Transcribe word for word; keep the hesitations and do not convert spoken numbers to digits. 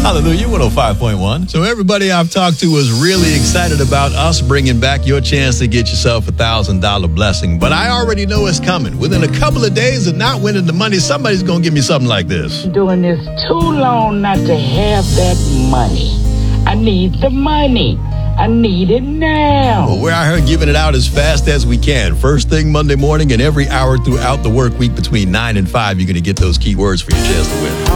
Hallelujah, one oh five point one. So everybody I've talked to was really excited about us bringing back your chance to get yourself a one thousand dollars blessing. But I already know it's coming. Within a couple of days of not winning the money, somebody's going to give me something like this. Doing this too long not to have that money. I need the money. I need it now. Well, we're out here giving it out as fast as we can. First thing Monday morning and every hour throughout the work week between nine and five, you're going to get those keywords for your chance to win.